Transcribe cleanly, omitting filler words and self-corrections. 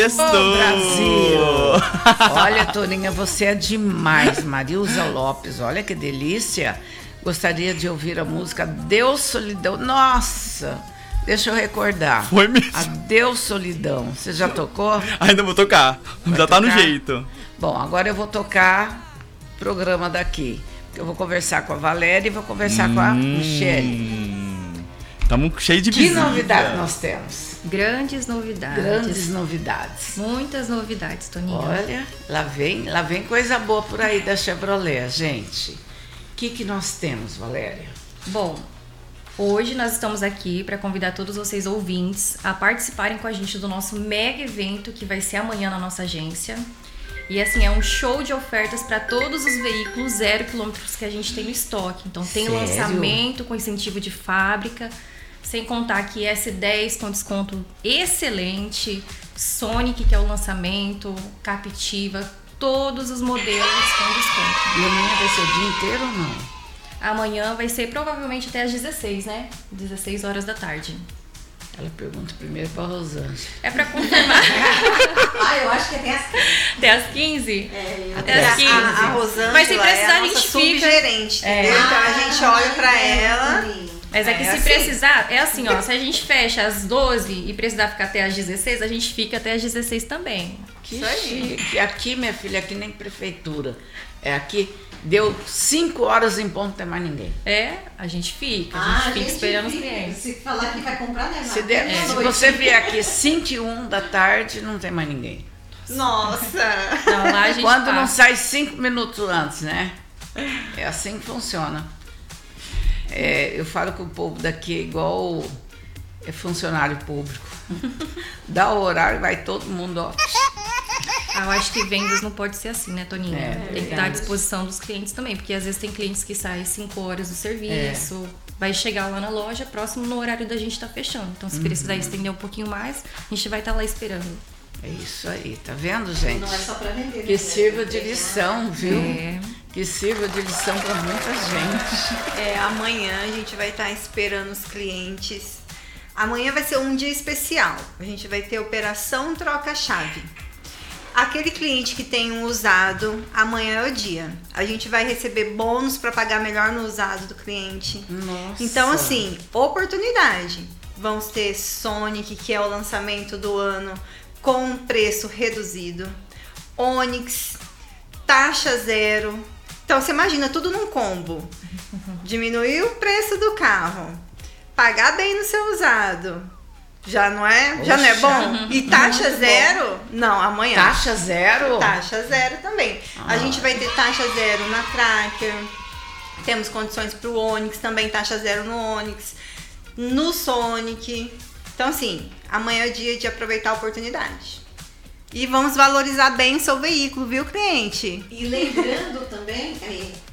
Ô, Brasil! Olha, Toninha, você é demais. Marilza Lopes, olha que delícia. Gostaria de ouvir a música Adeus Solidão. Nossa, deixa eu recordar. Foi mesmo. Adeus Solidão. Você já tocou? Ainda vou tocar. Já tá no jeito. Bom, agora eu vou tocar o programa daqui. Eu vou conversar com a Valéria e vou conversar com a Michele. Estamos cheios de Que visita. novidade nós temos? Grandes novidades. Grandes novidades. Muitas novidades, Toninha. Olha, lá vem coisa boa por aí da Chevrolet, gente. O que nós temos, Valéria? Bom, hoje nós estamos aqui para convidar todos vocês ouvintes a participarem com a gente do nosso mega evento que vai ser amanhã na nossa agência. E assim, é um show de ofertas para todos os veículos 0 km que a gente tem no estoque. Então tem Sério? lançamento com incentivo de fábrica, sem contar que S10 com desconto excelente, Sonic, que é o lançamento, Captiva, todos os modelos com desconto. E amanhã vai ser o dia inteiro ou não? Amanhã vai ser provavelmente até às 16, né? 16 horas da tarde. Ela pergunta primeiro para a Rosângela. É para confirmar. Eu acho que até Até às 15? até às 15. A Rosângela Mas sem precisar, é a gente nossa fica. subgerente, entendeu? Então a gente olha pra ela. Mas é que se assim. precisar, é assim, ó, se a gente fecha às 12 e precisar ficar até às 16, a gente fica até às 16 também. Que Isso aí. chique. Aqui, minha filha, aqui nem prefeitura. É aqui, deu 5 horas em ponto, não tem mais ninguém. É, a gente fica esperando os clientes. Se falar que vai comprar, né? Se você vier aqui 5 e 1 da tarde, não tem mais ninguém. Nossa! Não, lá a gente Quando não passa. sai 5 minutos antes, né? É assim que funciona. Eu falo que o povo daqui é igual funcionário público. Dá o horário, vai todo mundo, ó. Eu acho que vendas não pode ser assim, né, Toninha? Tem que estar à verdade. disposição dos clientes também, porque às vezes tem clientes que saem 5 horas do serviço, vai chegar lá na loja próximo no horário da gente estar fechando. Então, se precisar estender um pouquinho mais, a gente vai estar lá esperando. É isso aí, tá vendo, gente? Não é só pra vender. Que sirva de lição, viu? É. Que sirva de lição para muita gente. Amanhã a gente vai estar esperando os clientes. Amanhã vai ser um dia especial. A gente vai ter operação troca-chave. Aquele cliente que tem um usado, amanhã é o dia. A gente vai receber bônus para pagar melhor no usado do cliente. Nossa. Então, assim, oportunidade. Vamos ter Sonic, que é o lançamento do ano, com um preço reduzido. Onix, taxa zero. Então, você imagina tudo num combo. Diminuir o preço do carro, pagar bem no seu usado. Já não é bom? E taxa Muito zero? Não, amanhã. Taxa zero? Taxa zero também. A gente vai ter taxa zero na Tracker. Temos condições para o Onix, também taxa zero no Onix. No Sonic. Então, assim, amanhã é dia de aproveitar a oportunidade. E vamos valorizar bem o seu veículo, viu, cliente? E lembrando também,